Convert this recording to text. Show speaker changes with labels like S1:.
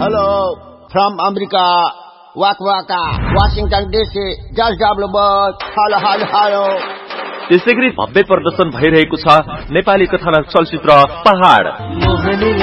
S1: Hello, from America, Waka, Washington DC, just Double Hello.
S2: त्यसैगरी भव्य प्रदर्शन भइरहेको छ नेपाली कथानक चलचित्र पहाड।